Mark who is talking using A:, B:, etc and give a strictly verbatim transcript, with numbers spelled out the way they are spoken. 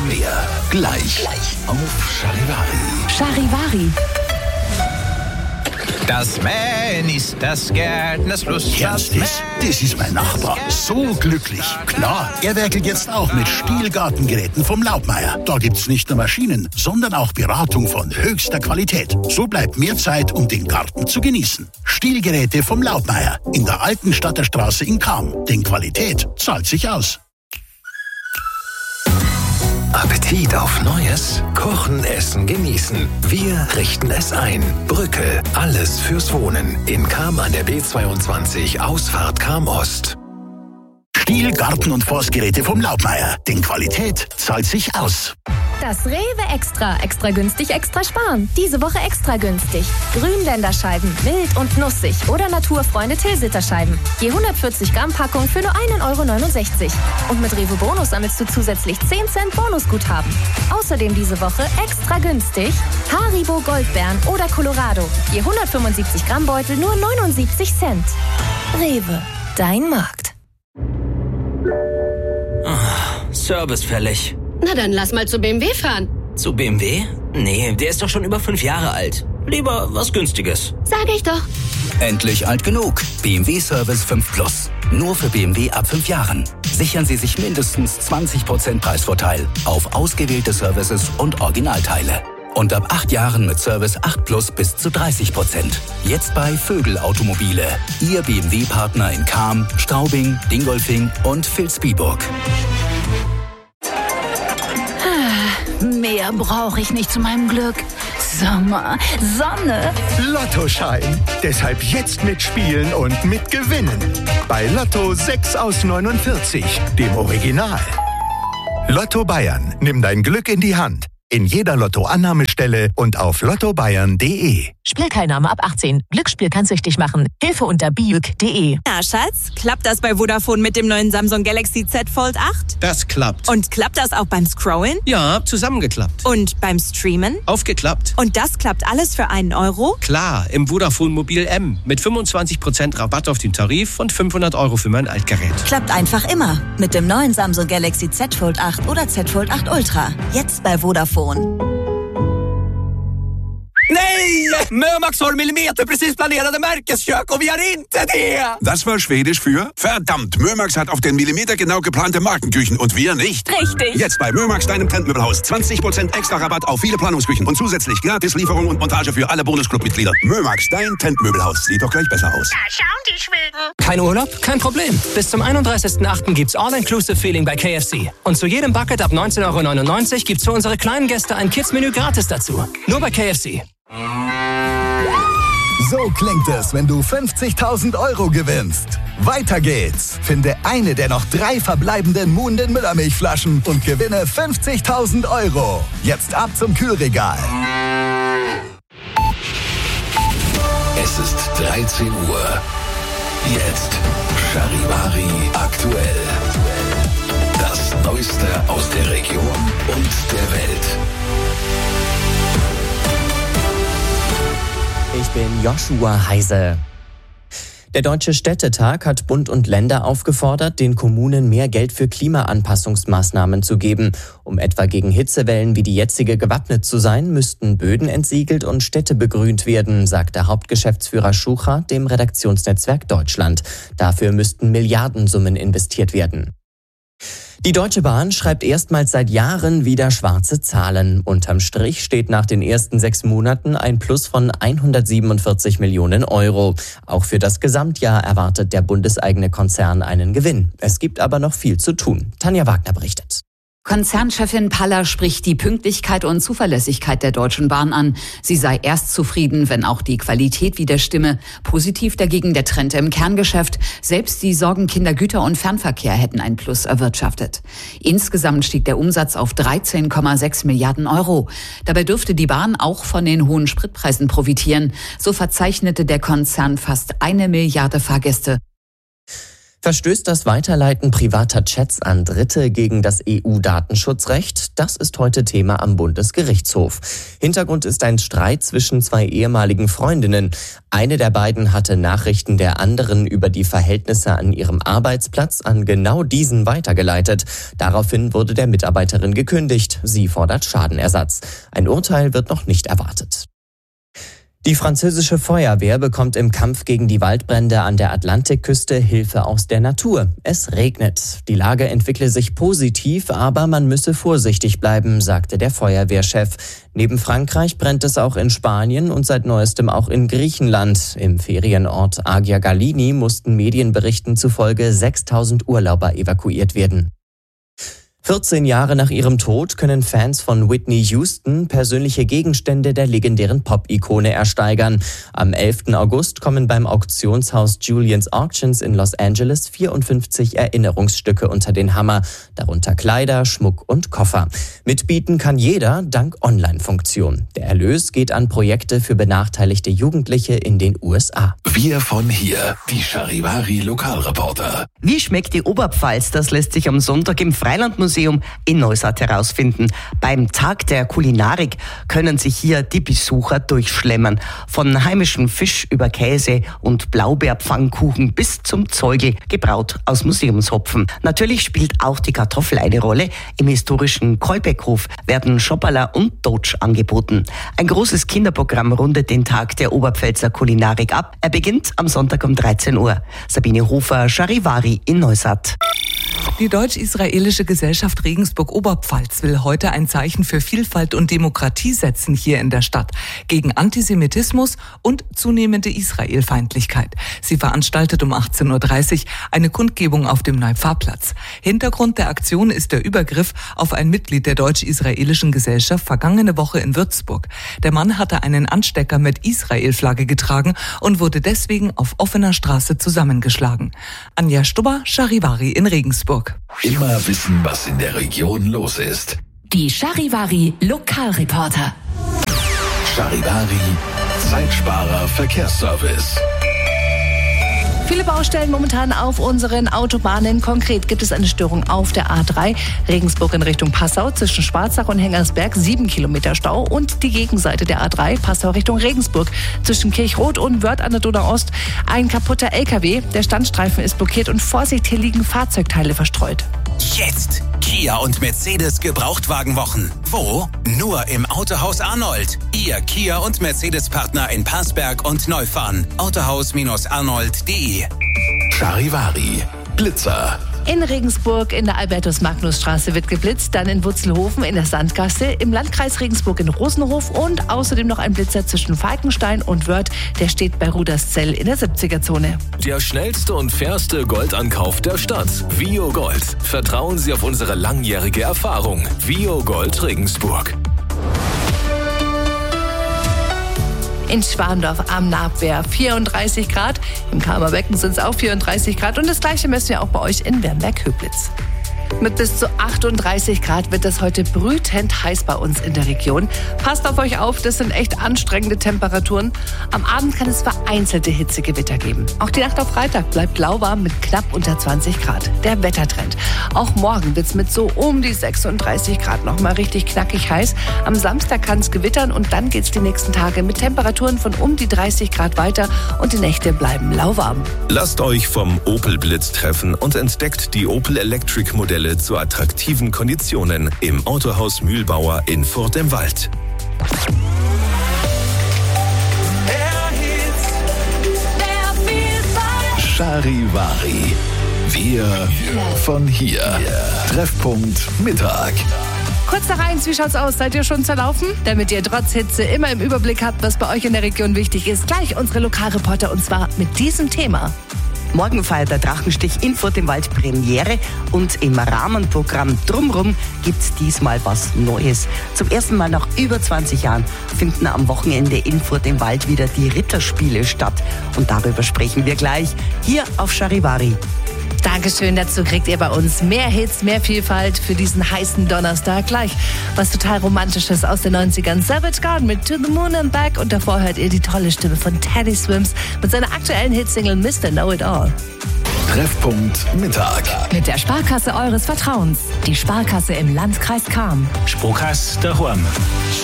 A: mehr. Gleich, Gleich. auf Charivari.
B: Charivari.
C: Das Mähen ist das Gärtners Lust.
A: Ernst ist, das ist mein Nachbar. So glücklich. Klar, er werkelt jetzt auch mit Stihl-Gartengeräten vom Laubmeier. Da gibt's nicht nur Maschinen, sondern auch Beratung von höchster Qualität. So bleibt mehr Zeit, um den Garten zu genießen. Stihl-Geräte vom Laubmeier in der alten Stadterstraße in Cham. Denn Qualität zahlt sich aus.
D: Appetit auf Neues? Kochen, essen, genießen. Wir richten es ein. Brücke, alles fürs Wohnen. In Cham an der B zweiundzwanzig, Ausfahrt Cham Ost.
A: Stihl, Garten- und Forstgeräte vom Laubmeier. Denn Qualität zahlt sich aus.
B: Das Rewe Extra. Extra günstig, extra sparen. Diese Woche extra günstig. Grünländerscheiben, mild und nussig. Oder Naturfreunde Tilsiter-Scheiben. Je hundertvierzig Gramm Packung für nur ein Euro neunundsechzig. Und mit Rewe Bonus sammelst du zusätzlich zehn Cent Bonusguthaben. Außerdem diese Woche extra günstig Haribo Goldbeeren oder Colorado. Je hundertfünfundsiebzig Gramm Beutel nur neunundsiebzig Cent. Rewe, dein Markt.
E: Oh, Service fällig.
F: Na dann lass mal zu B M W fahren.
E: Zu B M W? Nee, der ist doch schon über fünf Jahre alt. Lieber was Günstiges.
F: Sag ich doch.
G: Endlich alt genug. B M W Service fünf Plus. Nur für B M W ab fünf Jahren. Sichern Sie sich mindestens zwanzig Prozent Preisvorteil auf ausgewählte Services und Originalteile. Und ab acht Jahren mit Service acht Plus bis zu dreißig Prozent. Jetzt bei Vögel Automobile. Ihr B M W-Partner in Cham, Straubing, Dingolfing und Vilsbiburg.
H: Mehr brauche ich nicht zu meinem Glück. Sommer, Sonne.
I: Lottoschein. Deshalb jetzt mitspielen und mitgewinnen. Bei Lotto sechs aus neunundvierzig, dem Original. Lotto Bayern. Nimm dein Glück in die Hand. In jeder Lotto-Annahmestelle und auf lotto bayern punkt de.
J: Spielteilnahme ab achtzehn. Glücksspiel kann süchtig machen. Hilfe unter biuk punkt de.
K: Ja, Schatz, klappt das bei Vodafone mit dem neuen Samsung Galaxy Z Fold acht?
L: Das klappt.
K: Und klappt das auch beim Scrollen?
L: Ja, zusammengeklappt.
K: Und beim Streamen?
L: Aufgeklappt.
K: Und das klappt alles für einen Euro?
L: Klar, im Vodafone Mobil M. Mit fünfundzwanzig Prozent Rabatt auf den Tarif und fünfhundert Euro für mein Altgerät.
M: Klappt einfach immer. Mit dem neuen Samsung Galaxy Z Fold acht oder Z Fold acht Ultra. Jetzt bei Vodafone.
N: Nej! Mörmax har millimeterprecis planerade märkeskök och vi har inte det!
O: Das war Schwedisch für verdammt, Mörmax hat auf den Millimeter genau geplante Markenküchen und wir nicht.
K: Richtig.
O: Jetzt bei Mörmax, deinem Trendmöbelhaus. zwanzig Prozent extra Rabatt auf viele Planungsküchen und zusätzlich Gratislieferung und Montage für alle Bonusclub-Mitglieder. Mörmax, dein Trendmöbelhaus. Sieht doch gleich besser aus.
P: Da schauen die Schweden.
Q: Kein Urlaub? Kein Problem. Bis zum einunddreißigsten achten gibt's All-Inclusive-Feeling bei K F C. Und zu jedem Bucket ab neunzehn Euro neunundneunzig gibt's für unsere kleinen Gäste ein Kids-Menü gratis dazu. Nur bei K F C.
I: So klingt es, wenn du fünfzigtausend Euro gewinnst. Weiter geht's. Finde eine der noch drei verbleibenden Munden Müllermilchflaschen und gewinne fünfzigtausend Euro. Jetzt ab zum Kühlregal.
A: Es ist dreizehn Uhr. Jetzt Charivari aktuell. Das Neueste aus der Region und der Welt.
R: Ich bin Joshua Heise. Der Deutsche Städtetag hat Bund und Länder aufgefordert, den Kommunen mehr Geld für Klimaanpassungsmaßnahmen zu geben. Um etwa gegen Hitzewellen wie die jetzige gewappnet zu sein, müssten Böden entsiegelt und Städte begrünt werden, sagte Hauptgeschäftsführer Schucher dem Redaktionsnetzwerk Deutschland. Dafür müssten Milliardensummen investiert werden. Die Deutsche Bahn schreibt erstmals seit Jahren wieder schwarze Zahlen. Unterm Strich steht nach den ersten sechs Monaten ein Plus von hundertsiebenundvierzig Millionen Euro. Auch für das Gesamtjahr erwartet der bundeseigene Konzern einen Gewinn. Es gibt aber noch viel zu tun. Tanja Wagner berichtet.
S: Konzernchefin Paller spricht die Pünktlichkeit und Zuverlässigkeit der Deutschen Bahn an. Sie sei erst zufrieden, wenn auch die Qualität wieder stimme. Positiv dagegen der Trend im Kerngeschäft. Selbst die Sorgenkinder Güter- und Fernverkehr hätten ein Plus erwirtschaftet. Insgesamt stieg der Umsatz auf dreizehn Komma sechs Milliarden Euro. Dabei dürfte die Bahn auch von den hohen Spritpreisen profitieren. So verzeichnete der Konzern fast eine Milliarde Fahrgäste.
R: Verstößt das Weiterleiten privater Chats an Dritte gegen das E U-Datenschutzrecht? Das ist heute Thema am Bundesgerichtshof. Hintergrund ist ein Streit zwischen zwei ehemaligen Freundinnen. Eine der beiden hatte Nachrichten der anderen über die Verhältnisse an ihrem Arbeitsplatz an genau diesen weitergeleitet. Daraufhin wurde der Mitarbeiterin gekündigt. Sie fordert Schadenersatz. Ein Urteil wird noch nicht erwartet. Die französische Feuerwehr bekommt im Kampf gegen die Waldbrände an der Atlantikküste Hilfe aus der Natur. Es regnet. Die Lage entwickle sich positiv, aber man müsse vorsichtig bleiben, sagte der Feuerwehrchef. Neben Frankreich brennt es auch in Spanien und seit neuestem auch in Griechenland. Im Ferienort Agia Galini mussten Medienberichten zufolge sechstausend Urlauber evakuiert werden. vierzehn Jahre nach ihrem Tod können Fans von Whitney Houston persönliche Gegenstände der legendären Pop-Ikone ersteigern. Am elften August kommen beim Auktionshaus Julien's Auctions in Los Angeles vierundfünfzig Erinnerungsstücke unter den Hammer, darunter Kleider, Schmuck und Koffer. Mitbieten kann jeder dank Online-Funktion. Der Erlös geht an Projekte für benachteiligte Jugendliche in den U S A.
D: Wir von hier, die Charivari Lokalreporter.
P: Wie schmeckt die Oberpfalz? Das lässt sich am Sonntag im Freilandmuseum in Neustadt herausfinden. Beim Tag der Kulinarik können sich hier die Besucher durchschlemmern. Von heimischem Fisch über Käse und Blaubeerpfannkuchen bis zum Zeugel, gebraut aus Museumshopfen. Natürlich spielt auch die Kartoffel eine Rolle. Im historischen Kolbeckhof werden Schopperler und Dotsch angeboten. Ein großes Kinderprogramm rundet den Tag der Oberpfälzer Kulinarik ab. Er beginnt am Sonntag um dreizehn Uhr. Sabine Hofer, Charivari in Neustadt.
T: Die Deutsch-Israelische Gesellschaft Regensburg-Oberpfalz will heute ein Zeichen für Vielfalt und Demokratie setzen hier in der Stadt, gegen Antisemitismus und zunehmende Israelfeindlichkeit. Sie veranstaltet um achtzehn Uhr dreißig eine Kundgebung auf dem Neupfarrplatz. Hintergrund der Aktion ist der Übergriff auf ein Mitglied der Deutsch-Israelischen Gesellschaft vergangene Woche in Würzburg. Der Mann hatte einen Anstecker mit Israel-Flagge getragen und wurde deswegen auf offener Straße zusammengeschlagen. Anja Stubber, Charivari in Regensburg.
D: Immer wissen, was in der Region los ist.
H: Die Charivari Lokalreporter.
D: Charivari Zeitsparer Verkehrsservice.
U: Viele Baustellen momentan auf unseren Autobahnen. Konkret gibt es eine Störung auf der A drei Regensburg in Richtung Passau zwischen Schwarzach und Hengersberg, sieben Kilometer Stau. Und die Gegenseite der A drei, Passau Richtung Regensburg, zwischen Kirchroth und Wörth an der Donau-Ost. Ein kaputter L K W, der Standstreifen ist blockiert und Vorsicht, hier liegen Fahrzeugteile verstreut.
V: Jetzt Kia und Mercedes Gebrauchtwagenwochen. Wo? Nur im Autohaus Arnold. Ihr Kia und Mercedes-Partner in Parsberg und Neufahren. Autohaus Arnold punkt de.
D: Charivari Blitzer.
U: In Regensburg in der Albertus-Magnus-Straße wird geblitzt, dann in Wutzelhofen in der Sandgasse, im Landkreis Regensburg in Rosenhof und außerdem noch ein Blitzer zwischen Falkenstein und Wörth, der steht bei Ruderszell in der siebziger-Zone.
W: Der schnellste und fairste Goldankauf der Stadt. Vio Gold. Vertrauen Sie auf unsere langjährige Erfahrung. Vio Gold Regensburg.
U: In Schwandorf am Nabwehr vierunddreißig Grad, im Kalmerbecken sind es auch vierunddreißig Grad und das gleiche messen wir auch bei euch in Wernberg-Höblitz. Mit bis zu achtunddreißig Grad wird es heute brütend heiß bei uns in der Region. Passt auf euch auf, das sind echt anstrengende Temperaturen. Am Abend kann es vereinzelte Hitzegewitter geben. Auch die Nacht auf Freitag bleibt lauwarm mit knapp unter zwanzig Grad. Der Wettertrend. Auch morgen wird es mit so um die sechsunddreißig Grad nochmal richtig knackig heiß. Am Samstag kann es gewittern und dann geht es die nächsten Tage mit Temperaturen von um die dreißig Grad weiter und die Nächte bleiben lauwarm.
W: Lasst euch vom Opel Blitz treffen und entdeckt die Opel Electric Modelle zu attraktiven Konditionen im Autohaus Mühlbauer in Furt im Wald.
D: Charivari. Wir von hier. Treffpunkt Mittag.
U: Kurz nach eins, wie schaut's aus? Seid ihr schon zerlaufen? Damit ihr trotz Hitze immer im Überblick habt, was bei euch in der Region wichtig ist, gleich unsere Lokalreporter und zwar mit diesem Thema.
P: Morgen feiert der Drachenstich in Furt im Wald Premiere und im Rahmenprogramm Drumrum gibt's diesmal was Neues. Zum ersten Mal nach über zwanzig Jahren finden am Wochenende in Furt im Wald wieder die Ritterspiele statt. Und darüber sprechen wir gleich hier auf Charivari.
U: Dankeschön, dazu kriegt ihr bei uns mehr Hits, mehr Vielfalt für diesen heißen Donnerstag. Gleich was total Romantisches aus den neunzigern. Savage Garden mit To the Moon and Back und davor hört ihr die tolle Stimme von Teddy Swims mit seiner aktuellen Hitsingle Mister Know It All.
W: Treffpunkt Mittag.
J: Mit der Sparkasse eures Vertrauens. Die Sparkasse im Landkreis Cham.
B: Sparkasse daheim.